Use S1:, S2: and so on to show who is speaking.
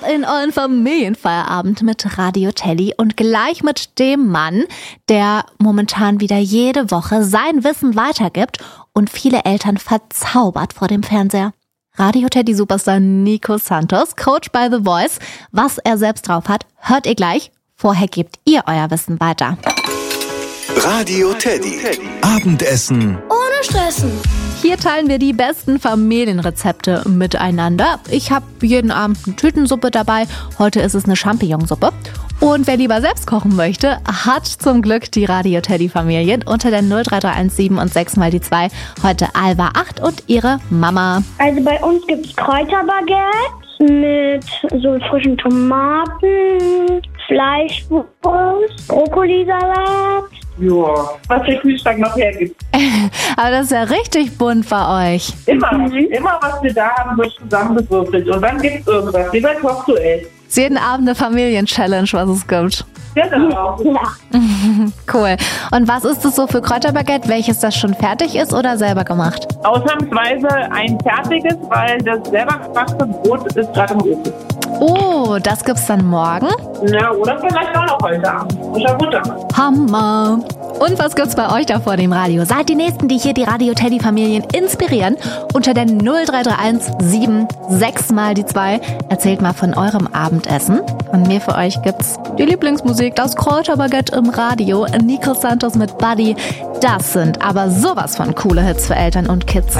S1: in euren Familienfeierabend mit Radio Teddy und gleich mit dem Mann, der momentan wieder jede Woche sein Wissen weitergibt und viele Eltern verzaubert vor dem Fernseher. Radio Teddy Superstar Nico Santos, Coach by The Voice. Was er selbst drauf hat, hört ihr gleich. Vorher gebt ihr euer Wissen weiter.
S2: Radio Teddy. Abendessen
S3: ohne Stressen.
S1: Hier teilen wir die besten Familienrezepte miteinander. Ich habe jeden Abend eine Tütensuppe dabei. Heute ist es eine Champignonsuppe. Und wer lieber selbst kochen möchte, hat zum Glück die Radio Teddy Familien unter der 03317 und 6 mal die 2. Heute Alva 8 und ihre Mama.
S3: Also bei uns gibt es Kräuterbaguette mit so frischen Tomaten, Fleischwurst, Brokkolisalat.
S4: Ja, was der Kühlschrank noch hergibt.
S1: Aber das ist ja richtig bunt bei euch.
S4: Immer was wir da haben, wird zusammengewürfelt. Und dann gibt's irgendwas, wie bei Kochduell.
S1: Ist jeden Abend eine Familien-Challenge, was es gibt.
S4: Genau.
S3: Ja.
S1: Cool. Und was ist das so für Kräuterbaguette? Welches das schon fertig ist oder selber gemacht?
S4: Ausnahmsweise ein fertiges, weil das selber gemachte Brot ist gerade im Ofen.
S1: Oh, das gibt's dann morgen?
S4: Na, oder vielleicht auch noch heute Abend. Frischer Butter.
S1: Hammer. Und was gibt's bei euch da vor dem Radio? Seid die Nächsten, die hier die Radio Teddy Familien inspirieren. Unter der 03317 6 mal die 2. Erzählt mal von eurem Abendessen. Von mir für euch gibt's die Lieblingsmusik, das Kräuterbaguette im Radio, Nico Santos mit Buddy. Das sind aber sowas von coole Hits für Eltern und Kids.